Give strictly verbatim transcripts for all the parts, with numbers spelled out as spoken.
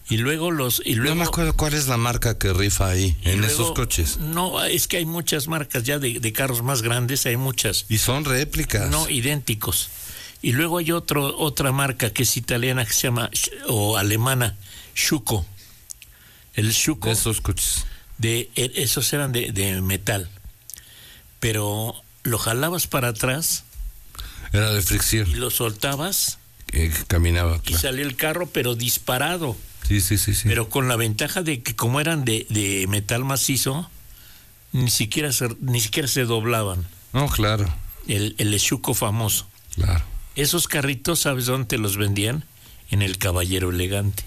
Y luego los... Y luego, no me acuerdo cuál es la marca que rifa ahí, en luego, esos coches. No, es que hay muchas marcas ya de, de carros más grandes, hay muchas. Y son réplicas. No, idénticos. Y luego hay otro, otra marca que es italiana que se llama, o alemana, Schuco. El Schuco. De esos coches. De, esos eran de, de metal. Pero lo jalabas para atrás. Era de fricción. Y lo soltabas. Que caminaba. Y claro. Salía el carro, pero disparado. Sí, sí, sí, sí. Pero con la ventaja de que como eran de, de metal macizo, ni siquiera se, ni siquiera se doblaban. No, claro. El, el Schuco famoso. Claro. Esos carritos, ¿sabes dónde te los vendían? En el Caballero Elegante.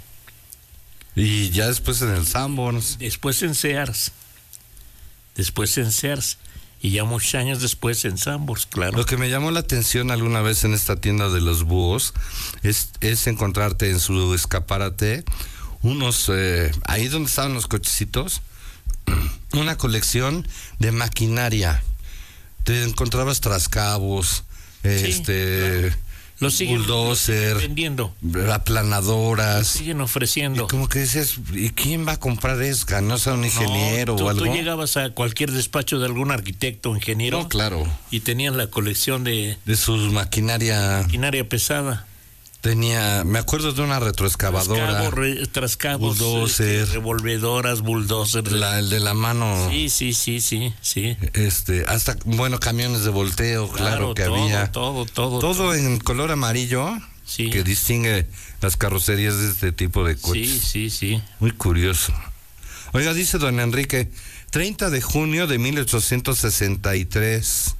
Y ya después en el Sanborns. Después en Sears. Después en Sears. Y ya muchos años después en Sanborns, claro. Lo que me llamó la atención alguna vez en esta tienda de los búhos es, es encontrarte en su escaparate unos, eh, ahí donde estaban los cochecitos, una colección de maquinaria. Te encontrabas trascabos, sí, este... Claro. Lo siguen, bulldozer, lo siguen vendiendo, aplanadoras, lo siguen ofreciendo. Y como que decías, ¿y quién va a comprar eso? ¿No sea un ingeniero no, tú, o algo? Tú llegabas a cualquier despacho de algún arquitecto o ingeniero. No, claro. Y tenían la colección de... De su maquinaria... Maquinaria pesada. Tenía, me acuerdo de una retroexcavadora. Trascabo, re, trascabos, bulldozer. Este, revolvedoras, bulldozer. La, el de la mano. Sí, sí, sí, sí, sí. Este, hasta, bueno, camiones de volteo, claro, claro que todo, había. Todo, todo, todo. Todo en color amarillo, sí. Que distingue las carrocerías de este tipo de coches. Sí, sí, sí. Muy curioso. Oiga, dice don Enrique, treinta de junio de mil ochocientos sesenta y tres...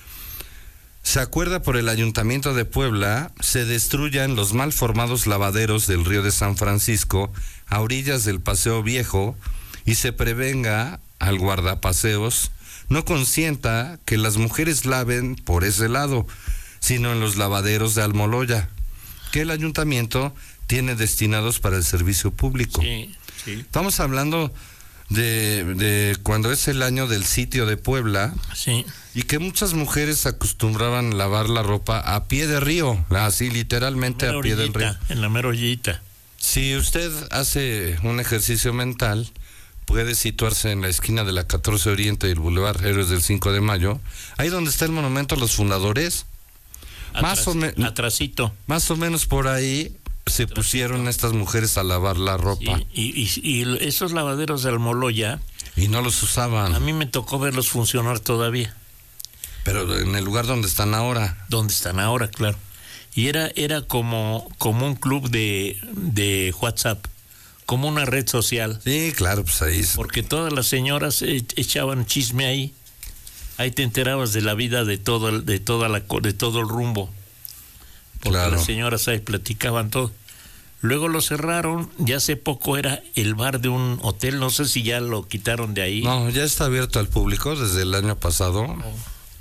Se acuerda por el Ayuntamiento de Puebla, se destruyan los mal formados lavaderos del río de San Francisco a orillas del Paseo Viejo y se prevenga al guardapaseos no consienta que las mujeres laven por ese lado, sino en los lavaderos de Almoloya, que el Ayuntamiento tiene destinados para el servicio público. Sí, sí. Estamos hablando de, de cuando es el año del sitio de Puebla. Sí. Y que muchas mujeres acostumbraban lavar la ropa a pie de río, así literalmente a pie del río. En la mera orillita. Si usted hace un ejercicio mental, puede situarse en la esquina de la catorce Oriente y el Boulevard Héroes del cinco de Mayo, ahí donde está el monumento a los fundadores. Atras, más o menos. Atrasito. Más o menos por ahí se Atrasito. Pusieron estas mujeres a lavar la ropa. Sí, y, y, y esos lavaderos de Almoloya. Y no los usaban. A mí me tocó verlos funcionar todavía. Pero en el lugar donde están ahora. Donde están ahora, claro. Y era era como como un club de, de WhatsApp, como una red social. Sí, claro, pues ahí. Porque todas las señoras echaban chisme ahí. Ahí te enterabas de la vida de todo el, de toda la de todo el rumbo. Porque claro. Las señoras ahí platicaban todo. Luego lo cerraron, ya hace poco era el bar de un hotel, no sé si ya lo quitaron de ahí. No, ya está abierto al público desde el año pasado. Oh.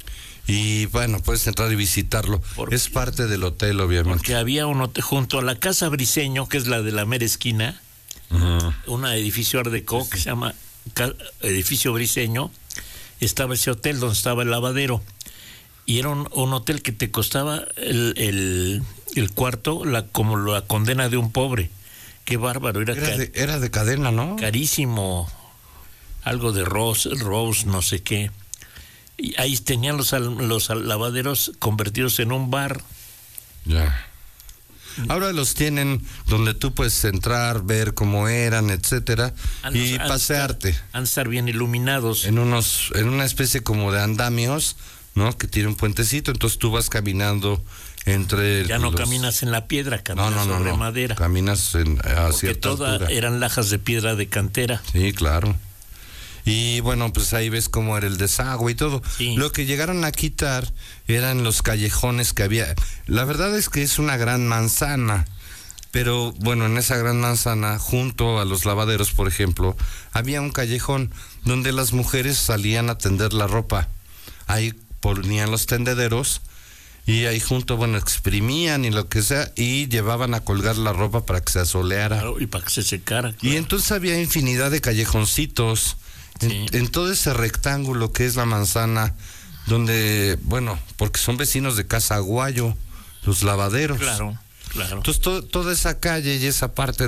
Y bueno, puedes entrar y visitarlo. Porque, es parte del hotel, obviamente. Porque había un hotel junto a la Casa Briseño, que es la de la mera esquina, uh-huh. Un edificio Art Deco que se llama Edificio Briseño. Estaba ese hotel donde estaba el lavadero. Y era un, un hotel que te costaba el, el, el cuarto la, como la condena de un pobre. Qué bárbaro. Era, era, car- de, era de cadena, ¿no? Carísimo. Algo de Rose, Rose, no sé qué. Y ahí tenían los, los lavaderos convertidos en un bar. Ya. Ahora los tienen donde tú puedes entrar, ver cómo eran, etcétera, han, y han pasearte. Estar, han de estar bien iluminados. En unos, en una especie como de andamios, ¿no? Que tiene un puentecito, entonces tú vas caminando entre. Ya no los... caminas en la piedra, caminas no, no, sobre no, madera. Caminas en, a Porque cierta todas altura. Eran lajas de piedra de cantera. Sí, claro. Y bueno, pues ahí ves cómo era el desagüe y todo. Sí. Lo que llegaron a quitar eran los callejones que había. La verdad es que es una gran manzana, pero bueno, en esa gran manzana, junto a los lavaderos, por ejemplo, había un callejón donde las mujeres salían a tender la ropa. Ahí ponían los tendederos y ahí junto, bueno, exprimían y lo que sea y llevaban a colgar la ropa para que se asoleara. Claro, y para que se secara. Claro. Y entonces había infinidad de callejoncitos. En, sí. en todo ese rectángulo que es la manzana, donde, bueno, porque son vecinos de Casa Aguayo, los lavaderos. Claro, claro. Entonces, to, toda esa calle y esa parte